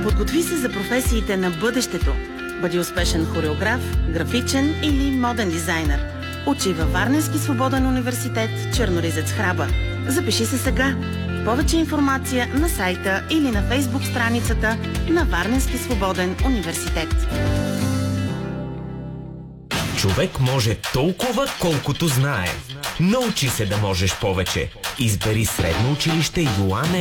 Подготви се за професиите на бъдещето. Бъди успешен хореограф, графичен или моден дизайнер. Учи във Варненски свободен университет Черноризец Храба. Запиши се сега. Повече информация на сайта или на фейсбук страницата на Варненски свободен университет. Човек може толкова, колкото знае. Научи се да можеш повече. Избери средно училище Йоан